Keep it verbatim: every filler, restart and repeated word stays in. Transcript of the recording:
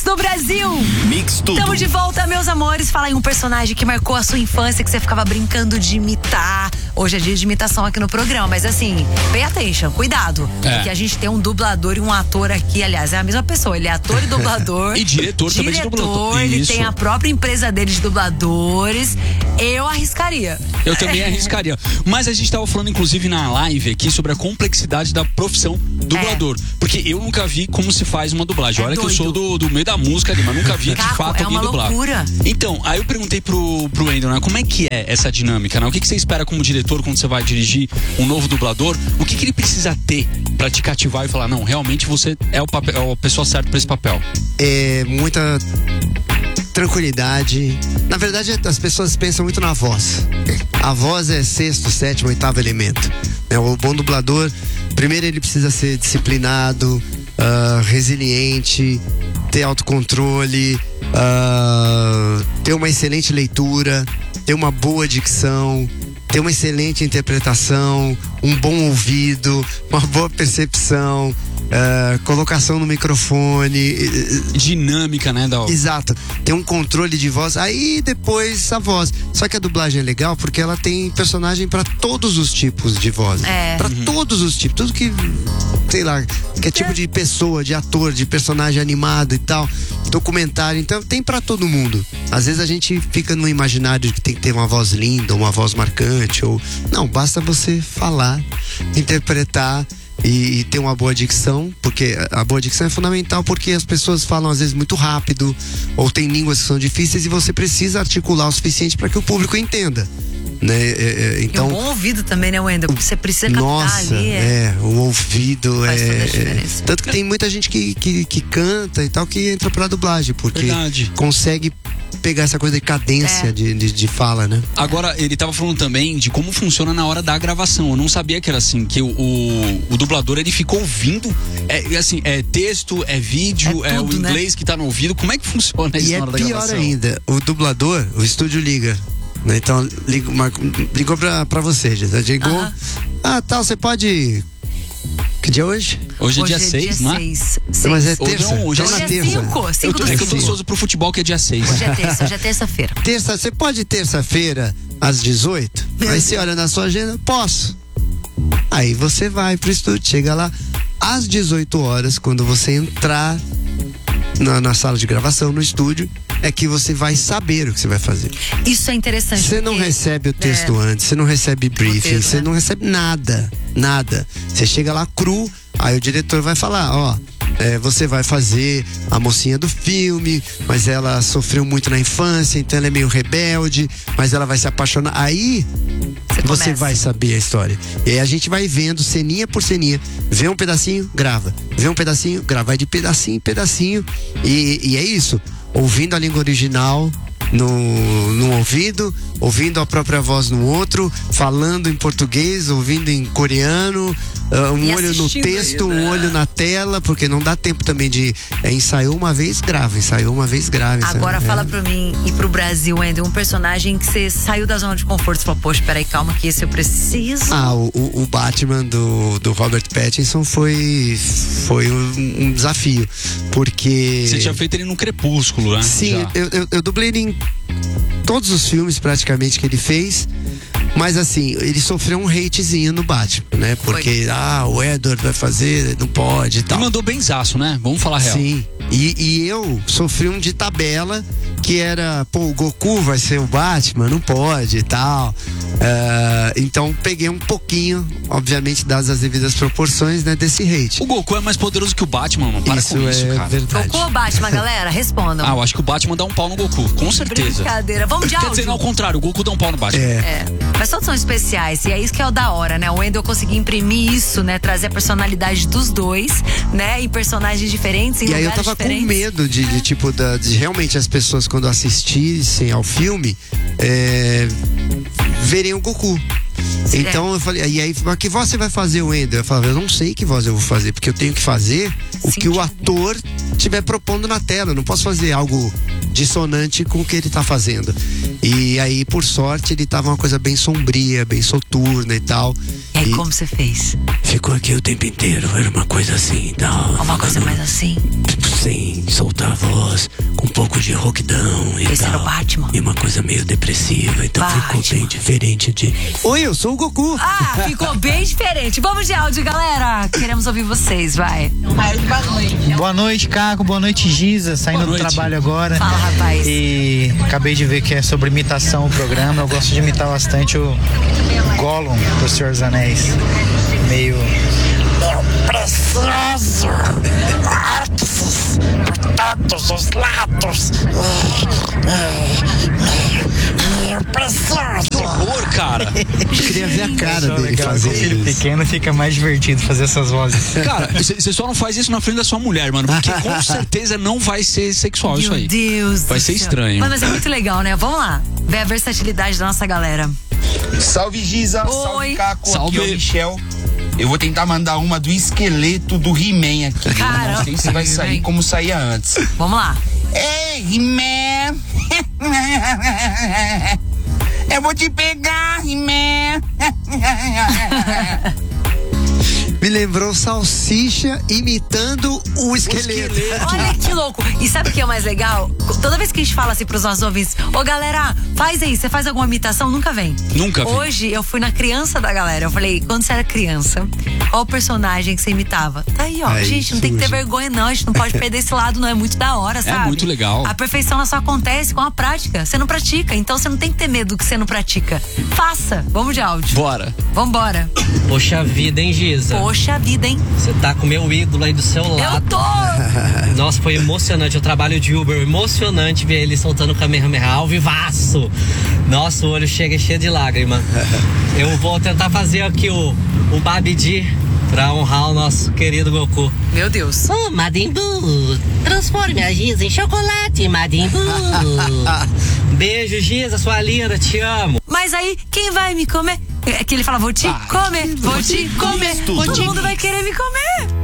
do Brasil. Mix tudo. Estamos de volta, meus amores. Fala aí um personagem que marcou a sua infância, que você ficava brincando de imitar. Hoje é dia de imitação aqui no programa, mas assim, pay attention, cuidado. É. Porque a gente tem um dublador e um ator aqui, aliás, é a mesma pessoa. Ele é ator e dublador. E diretor, também de dublador. Ele Isso. tem a própria empresa dele de dubladores. Eu arriscaria. Eu também arriscaria. Mas a gente tava falando, inclusive, na live aqui sobre a complexidade da profissão dublador. É. Porque eu nunca vi como se faz uma dublagem. É Olha doido. que eu sou do, do meio da música ali, mas nunca vi Caco, de fato é alguém uma dublar. loucura. Então, aí eu perguntei pro, pro Wendel, né? Como é que é essa dinâmica, né? O que, que você espera como diretor quando você vai dirigir um novo dublador? O que, que ele precisa ter pra te cativar e falar, não, realmente você é o, papel, é a pessoa certa pra esse papel? É muita tranquilidade. Na verdade, as pessoas pensam muito na voz. A voz é sexto, sétimo, oitavo elemento. O bom dublador, primeiro ele precisa ser disciplinado, uh, resiliente, ter autocontrole, uh, ter uma excelente leitura, ter uma boa dicção, ter uma excelente interpretação, um bom ouvido, uma boa percepção, Uh, colocação no microfone, dinâmica, né? Da... Exato, tem um controle de voz, aí depois a voz. Só que a dublagem é legal porque ela tem personagem pra todos os tipos de voz, é. pra uhum. todos os tipos, tudo que, sei lá, que é tipo de pessoa, de ator, de personagem animado e tal, documentário, então tem pra todo mundo. Às vezes a gente fica no imaginário de que tem que ter uma voz linda, uma voz marcante, ou não, basta você falar, interpretar e ter uma boa dicção, porque a boa dicção é fundamental, porque as pessoas falam às vezes muito rápido ou tem línguas que são difíceis e você precisa articular o suficiente para que o público entenda, né? É, é, então, e um bom ouvido também, né, Wendel? Porque você precisa captar nossa, ali. É, o ouvido faz é, toda a é diferença. tanto que tem muita gente que, que, que canta e tal, que entra pra dublagem, porque Verdade. consegue pegar essa coisa de cadência É. de, de, de fala, né? Agora, ele tava falando também de como funciona na hora da gravação. Eu não sabia que era assim, que o, o, o dublador, ele fica ouvindo, é assim, é texto, é vídeo, é, É o tudo, né? inglês que tá no ouvido. Como é que funciona isso E na é hora da pior gravação? ainda, o dublador, o estúdio liga, né? Então, ligou, Marco, ligou pra, pra você, gente. Ligou, Aham. ah, tal, você pode... Que dia é hoje? Hoje é Hoje dia seis, não é? seis. Mas é Seis. Ou terça? não, hoje Então, Hoje na é terça. cinco. Eu Cinco tô, do é que eu tô cinco. ansioso pro futebol, que é dia seis. Hoje é terça, hoje é terça-feira. Terça, você pode terça-feira às dezoito? Aí você olha na sua agenda, posso. Aí você vai pro estúdio, chega lá às dezoito horas, quando você entrar na, na sala de gravação, no estúdio, é que você vai saber o que você vai fazer. Isso é interessante. Você não porque- recebe o texto É. antes, você não recebe briefing, Roteiro, você né? não recebe nada, nada. Você chega lá cru, aí o diretor vai falar, ó, é, você vai fazer a mocinha do filme, mas ela sofreu muito na infância, então ela é meio rebelde, mas ela vai se apaixonar. Aí Você você começa. vai saber a história. E aí a gente vai vendo ceninha por ceninha. Vê um pedacinho, grava. Vê um pedacinho, grava. Vai de pedacinho em pedacinho. E, e é isso. Ouvindo a língua original no, no ouvido, ouvindo a própria voz no outro, falando em português, ouvindo em coreano, uh, um E olho no assistindo texto, ainda. um olho na tela, porque não dá tempo também de é, ensaiou uma vez, grava, ensaiou uma vez, grava. ensaiou- Agora é. fala pra mim e pro Brasil, Wendel, um personagem que você saiu da zona de conforto e falou, poxa, peraí, calma que esse eu preciso. Ah, o, o- o Batman do, do Robert Pattinson foi, foi um, um desafio, porque... Você tinha feito ele no Crepúsculo, né? Sim, Já. eu, eu, eu dublei ele em todos os filmes praticamente que ele fez, mas assim, ele sofreu um hatezinho no Batman, né? Porque, ah, o Edward vai fazer, não pode e Ele tal. mandou benzaço, né? Vamos falar a real. Sim, e, e eu sofri um de tabela que era, pô, o Goku vai ser o Batman, não pode e tal. Ah, então peguei um pouquinho, obviamente, dadas as devidas proporções, né, desse hate. O Goku é mais poderoso que o Batman, não para isso com isso, é cara. verdade. Goku ou Batman, galera? Respondam. Ah, eu acho que o Batman dá um pau no Goku, com certeza. Brincadeira. Vamos de Quer áudio? dizer, não, ao contrário, o Goku dá um pau no Batman. É. É, mas todos são especiais e é isso que é o da hora, né? O Wendel conseguiu imprimir isso, né? Trazer a personalidade dos dois, né? Em personagens diferentes, em E aí eu lugares tava com diferentes. medo de, de, tipo, da, de realmente as pessoas, quando assistissem ao filme, é, verem o Goku. Sim, Então eu falei, e aí, mas que voz você vai fazer, Wendel? Eu falava, eu não sei que voz eu vou fazer, porque eu tenho que fazer o que o ator estiver propondo na tela. Eu não posso fazer algo dissonante com o que ele tá fazendo. E aí, por sorte, ele tava uma coisa bem sombria, bem soturna e tal. E aí, como você fez? Ficou aqui o tempo inteiro, era uma coisa assim, tal. Uma coisa mais assim? Sem soltar a voz, com um pouco de roquidão e Esse tal. era o Batman. E uma coisa meio depressiva, então Batman. ficou bem diferente de... Oi, eu sou o Goku. Ah, ficou bem diferente. Vamos de áudio, galera. Queremos ouvir vocês, vai. Boa noite, Caco. Boa noite, Giza. Saindo Boa do noite. trabalho agora. Fala, rapaz. E acabei de ver que é sobre imitação o programa. Eu gosto de imitar bastante o Gollum do Senhor dos Anéis. Meio... Meu precioso! Artes por todos os lados! Meu precioso! Horror, cara. Eu queria ver a cara Só dele legal, com fazer filho isso. pequeno fica mais divertido fazer essas vozes. Cara, você só não faz isso na frente da sua mulher, mano. Porque com certeza não vai ser sexual isso aí. Meu Deus Vai do ser céu. estranho. Mas, mas é muito legal, né? Vamos lá. Ver a versatilidade da nossa galera. Salve Giza, Oi. salve Caco, Salve. aqui é o Michel. Eu vou tentar mandar uma do esqueleto do He-Man aqui. Caramba. Eu não sei se vai sair como saía antes. Vamos lá. Ei, He-Man! Eu vou te pegar, He-Man! Me lembrou Salsicha imitando o esqueleto. Olha que louco. E sabe o que é o mais legal? Toda vez que a gente fala assim pros nossos ouvintes, ô galera, faz aí, você faz alguma imitação? Nunca vem. Nunca vem. Hoje eu fui na criança da galera. Eu falei, quando você era criança, qual o personagem que você imitava? Tá aí, ó. Aí, gente, não tem que ter suja. vergonha, não. A gente não pode perder esse lado, não. É muito da hora, sabe? muito legal. A perfeição só acontece com a prática. Você não pratica, então você não tem que ter medo do que você não pratica. Faça. Vamos de áudio. Bora. Vambora. Poxa vida, hein, Giza? Poxa vida, hein? Você tá com meu ídolo aí do seu Eu lado. tô! Nossa, foi emocionante. Eu trabalho de Uber, emocionante ver ele soltando o Kamehameha ao vivaço. Nossa, o olho chega cheio de lágrima. Eu vou tentar fazer aqui o, o Babidi pra honrar o nosso querido Goku. Meu Deus. Oh, Majin Buu, transforme a Giza em chocolate, Majin Buu. Beijo, Giza, sua linda, te amo. Mas aí, quem vai me comer? É que ele fala, vou te comer, vou te comer. Todo mundo vai querer me comer.